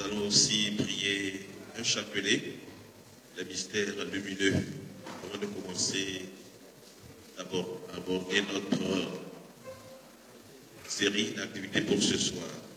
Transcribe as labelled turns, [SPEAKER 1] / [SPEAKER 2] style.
[SPEAKER 1] allons aussi prier un chapelet, le mystère lumineux, avant de commencer à aborder notre série d'activités pour ce soir.